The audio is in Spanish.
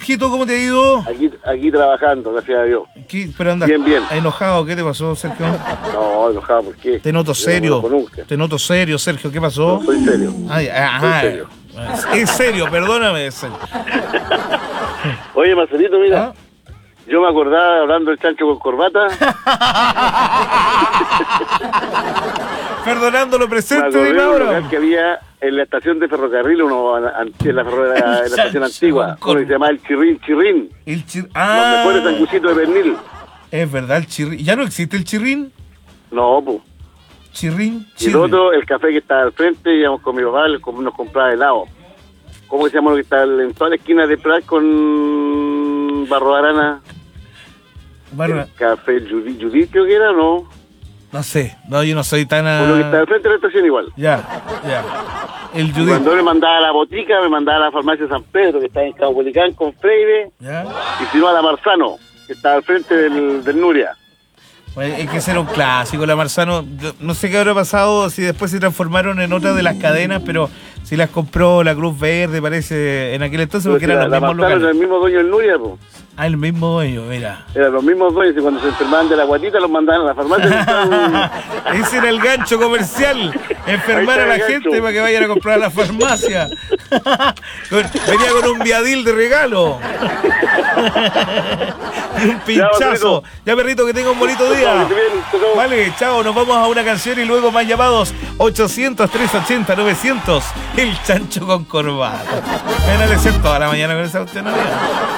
Sergito, ¿cómo te ha ido? Aquí trabajando, gracias a Dios. Pero andas Bien. enojado, ¿qué te pasó, Sergio? No, enojado, ¿por qué? Te noto Yo serio. no me enojo nunca. Te noto serio, Sergio, ¿qué pasó? No, soy serio. Ajá. Soy serio. Es serio, perdóname, es serio. Oye, Marcelito, mira. ¿Ah? Yo me acordaba hablando del chancho con corbata. Perdonando lo Me presente, acordé dime de un ahora. lugar que había en la estación de ferrocarril, en la estación antigua, con- uno que se llamaba el Chirrín. El Los mejores sanguchitos de pernil. Es verdad, el chirrín. ¿Ya no existe el chirrín? No, pues. Chirrín. Y el otro, el café que está al frente, íbamos con mi papá, nos compraba helado. ¿Cómo se llama lo que está en toda la esquina de Prat con Barro Arana? Bueno, El café Judith creo que era, ¿no? no sé. No, yo no soy tan... Uno que está al frente de la estación igual. Ya. El Y Judith. cuando me mandaba a la botica, me mandaba a la farmacia San Pedro, que está en Caupolicán con Freire, Ya. y si no a la Marzano, que está al frente del Nuria. Bueno, hay que ser un clásico, la Marzano. Yo no sé qué habrá pasado, si después se transformaron en otra de las cadenas, pero si las compró la Cruz Verde, parece, en aquel entonces, porque eran los la mismos Marzano era locales. el mismo dueño del Nuria, pues. Ah, el mismo dueño, mira. Eran los mismos dueños, y cuando se enfermaban de la guatita los mandaban a la farmacia. Ese era el gancho comercial. Enfermar Ahí a la está el gente gancho. para que vayan a comprar a la farmacia. Venía con un viadil de regalo. Y un pinchazo. Ya, perrito, que tenga un bonito día. Vale, chao, nos vamos a una canción y luego más llamados. 800-380-900. El chancho con corbata. Ven a decir toda la mañana con esa cuestión.